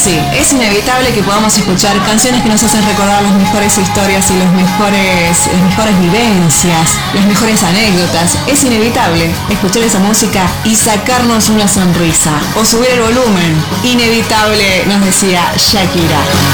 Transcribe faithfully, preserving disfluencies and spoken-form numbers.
sí, es inevitable que podamos escuchar canciones que nos hacen recordar las mejores historias y los mejores, las mejores vivencias, las mejores anécdotas. Es inevitable escuchar esa música y sacarnos una sonrisa o subir el volumen. Inevitable, nos decía Shakira.